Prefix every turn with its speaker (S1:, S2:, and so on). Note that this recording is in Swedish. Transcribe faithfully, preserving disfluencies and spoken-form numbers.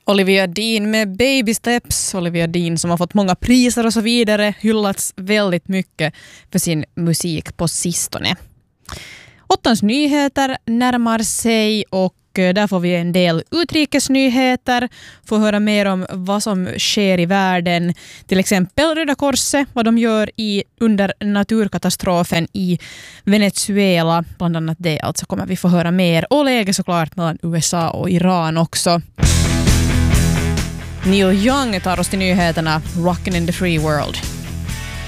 S1: Olivia Dean med Baby Steps. Olivia Dean som har fått många priser och så vidare, hyllats väldigt mycket för sin musik på sistone. Åttans nyheter närmar sig och där får vi en del utrikesnyheter, får höra mer om vad som sker i världen, till exempel Röda Korset, vad de gör i, under naturkatastrofen i Venezuela, bland annat det, alltså kommer vi få höra mer, och läget såklart mellan U S A och Iran också. Neil Young tar oss till nyheterna, Rockin' in the Free World.